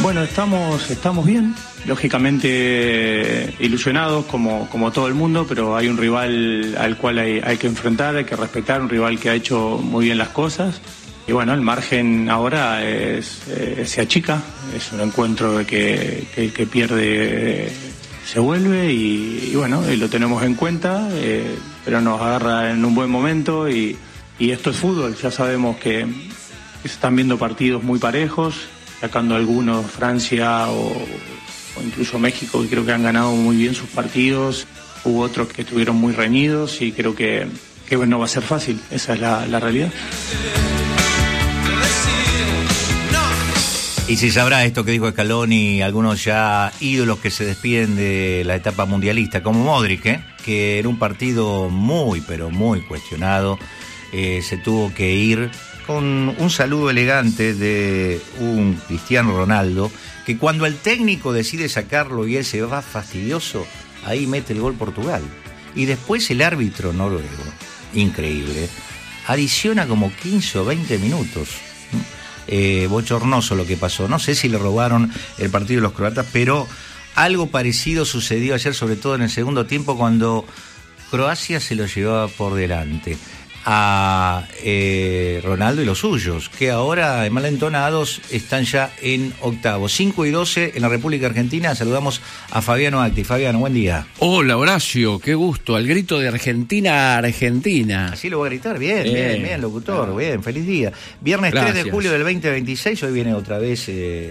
Bueno, estamos bien, lógicamente ilusionados como todo el mundo, pero hay un rival al cual hay que enfrentar, hay que respetar, un rival que ha hecho muy bien las cosas. Y bueno, el margen ahora se achica, es un encuentro de que el que pierde se vuelve y bueno, y lo tenemos en cuenta, pero nos agarra en un buen momento y esto es fútbol, ya sabemos que se están viendo partidos muy parejos, sacando algunos Francia o incluso México, que creo que han ganado muy bien sus partidos, hubo otros que estuvieron muy reñidos y creo que no va a ser fácil, esa es la realidad. Y si sabrá esto que dijo Scaloni, algunos ya ídolos que se despiden de la etapa mundialista, como Modric, que en un partido muy, pero muy cuestionado, se tuvo que ir con un saludo elegante de un Cristiano Ronaldo, que cuando el técnico decide sacarlo y él se va fastidioso, ahí mete el gol Portugal. Y después el árbitro noruego, increíble, adiciona como 15 o 20 minutos. Bochornoso lo que pasó. No sé si le robaron el partido de los croatas, pero algo parecido sucedió ayer, sobre todo en el segundo tiempo, cuando Croacia se lo llevaba por delante a Ronaldo y los suyos, que ahora malentonados están ya en octavos. 5:12 en la República Argentina. Saludamos a Fabiano Acti. Fabiano, buen día. Hola, Horacio, qué gusto. Al grito de Argentina, Argentina. Así lo voy a gritar. Bien, locutor. Bien, feliz día. Viernes Gracias. 3 de julio del 2026. Hoy viene otra vez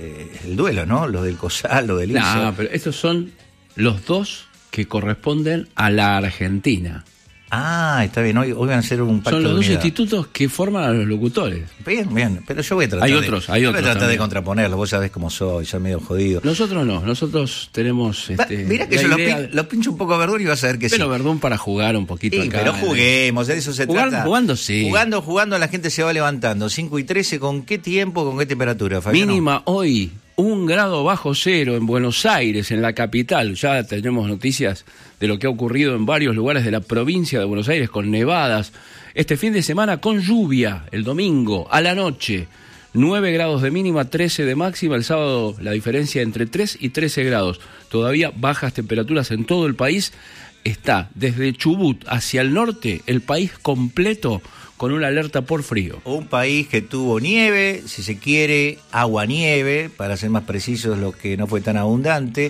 el duelo, ¿no? Lo del COSAL, lo del ISO. No, pero estos son los dos que corresponden a la Argentina. Ah, está bien, hoy van a hacer un pacto Son los de dos unidad. institutos que forman a los locutores. Bien, pero yo voy a tratar Hay otros voy a tratar de también. contraponerlo, vos sabés cómo soy, soy medio jodido. Nosotros no, nosotros tenemos Mirá que la yo idea- lo pincho un poco a Verdún y vas a ver que Pero sí. Verdún para jugar un poquito Sí, acá. pero juguemos, de eso se trata. Jugando sí. Jugando la gente se va levantando. 5:13, ¿con qué tiempo, con qué temperatura, Fabiano? Mínima hoy, 1 grado bajo cero en Buenos Aires, en la capital. Ya tenemos noticias de lo que ha ocurrido en varios lugares de la provincia de Buenos Aires con nevadas. Este fin de semana con lluvia, el domingo a la noche. 9 grados de mínima, 13 de máxima. El sábado la diferencia entre 3 y 13 grados. Todavía bajas temperaturas en todo el país. Está desde Chubut hacia el norte el país completo con una alerta por frío. Un país que tuvo nieve, si se quiere, agua-nieve, para ser más precisos, lo que no fue tan abundante,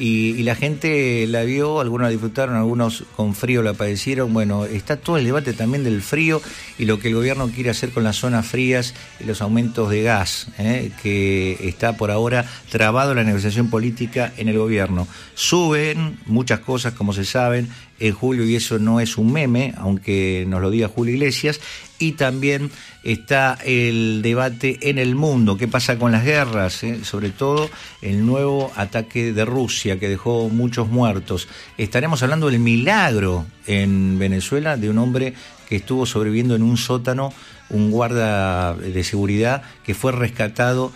y la gente la vio, algunos la disfrutaron, algunos con frío la padecieron. Bueno, está todo el debate también del frío y lo que el gobierno quiere hacer con las zonas frías y los aumentos de gas, que está por ahora trabado la negociación política en el gobierno. Suben muchas cosas, como se saben, en julio, y eso no es un meme, aunque nos lo diga Julio Iglesias. Y también está el debate en el mundo, qué pasa con las guerras, sobre todo el nuevo ataque de Rusia que dejó muchos muertos. Estaremos hablando del milagro en Venezuela de un hombre que estuvo sobreviviendo en un sótano, un guarda de seguridad que fue rescatado